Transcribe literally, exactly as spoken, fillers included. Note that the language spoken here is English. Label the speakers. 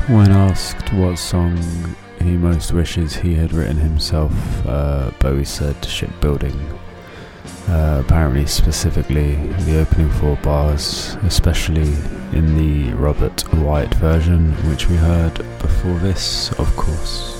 Speaker 1: When asked what song he most wishes he had written himself, uh, Bowie said Shipbuilding. Uh, apparently specifically the opening four bars, especially in the Robert White version, which we heard before this, of course.